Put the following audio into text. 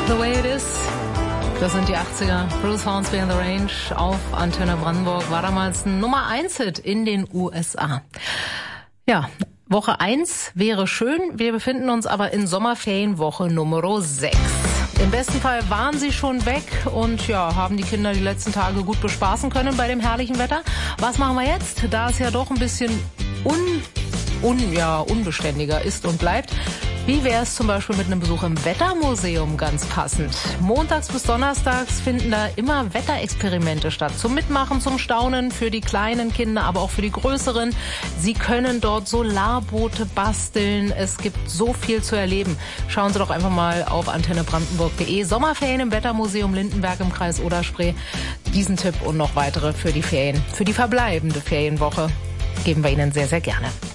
The Way It Is. Das sind die 80er. Bruce Hornsby and the Range auf Antenne Brandenburg war damals ein Nummer-1-Hit in den USA. Ja, Woche 1 wäre schön. Wir befinden uns aber in Sommerferienwoche Nummer 6. Im besten Fall waren sie schon weg und ja, haben die Kinder die letzten Tage gut bespaßen können bei dem herrlichen Wetter. Was machen wir jetzt? Da es ja doch ein bisschen unbeständiger ist und bleibt. Wie wäre es zum Beispiel mit einem Besuch im Wettermuseum ganz passend? Montags bis donnerstags finden da immer Wetterexperimente statt. Zum Mitmachen, zum Staunen für die kleinen Kinder, aber auch für die größeren. Sie können dort Solarboote basteln. Es gibt so viel zu erleben. Schauen Sie doch einfach mal auf antennebrandenburg.de. Sommerferien im Wettermuseum Lindenberg im Kreis Oder-Spree. Diesen Tipp und noch weitere für die Ferien, für die verbleibende Ferienwoche geben wir Ihnen sehr, sehr gerne.